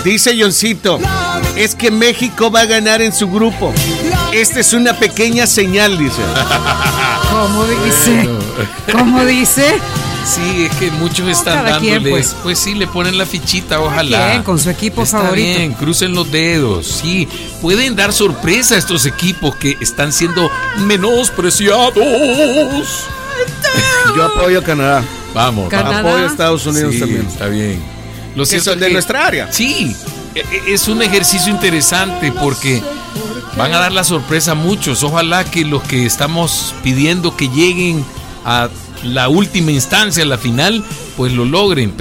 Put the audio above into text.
Dice Johncito, es que México va a ganar en su grupo. Esta es una pequeña señal, dice. ¿Cómo dice? ¿Cómo dice? Sí, es que muchos están dándoles, pues sí, le ponen la fichita, ojalá. Bien, con su equipo está favorito. Está bien, crucen los dedos, sí. Pueden dar sorpresa a estos equipos que están siendo menospreciados. Yo apoyo a Canadá. Vamos, Canadá. Apoyo a Estados Unidos sí, también. está bien. Lo Que cierto son de nuestra área. Sí, es un ejercicio interesante porque van a dar la sorpresa a muchos. Ojalá que los que estamos pidiendo que lleguen a la última instancia, a la final, pues lo logren.